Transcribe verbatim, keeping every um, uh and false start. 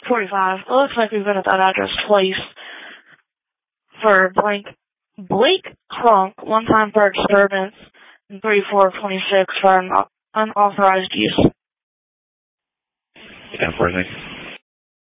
forty-five. It looks like we've been at that address twice for blank Blake Crunk, one time for disturbance, and three four twenty-six for un- unauthorized use. ten four, thanks.